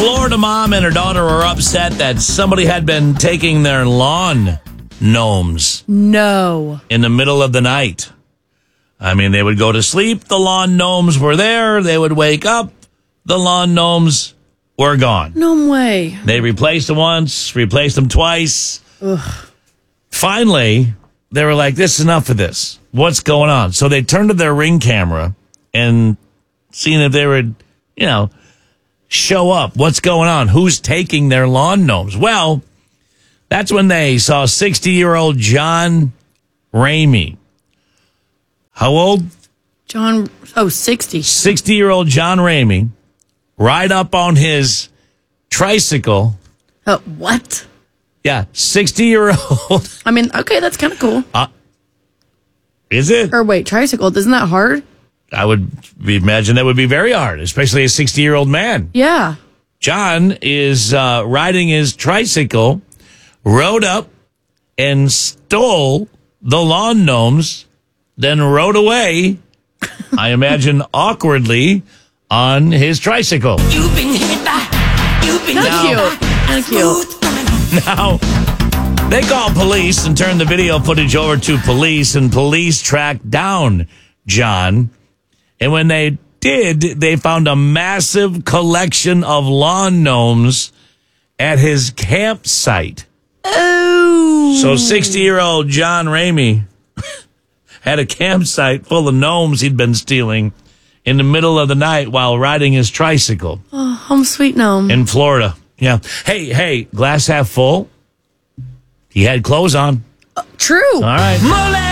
Florida mom and her daughter were upset that somebody had been taking their lawn gnomes No. in the middle of the night. I mean, they would go to sleep, the lawn gnomes were there, they would wake up, the lawn gnomes were gone. No way. They replaced them once, replaced them twice. Ugh. Finally, they were like, this is enough of this. What's going on? So they turned to their Ring camera and seen if they would, show up. What's going on? Who's taking their lawn gnomes? Well, that's when they saw 60-year-old John Ramey. How old? 60. 60-year-old John Ramey ride up on his tricycle. What? Yeah, 60-year-old. I mean, okay, that's kind of cool. Is it? Or wait, tricycle, isn't that hard? I would imagine that would be very hard, especially a 60-year-old man. Yeah. John is riding his tricycle, rode up and stole the lawn gnomes, then rode away, I imagine awkwardly, on his tricycle. You've been hit by. Kind of cute. Now, they called police and turned the video footage over to police, and police tracked down John. And when they did, they found a massive collection of lawn gnomes at his campsite. Oh. So 60-year-old John Ramey had a campsite full of gnomes he'd been stealing in the middle of the night while riding his tricycle. Oh, home sweet gnome. In Florida. Yeah. Hey, glass half full. He had clothes on. True. All right.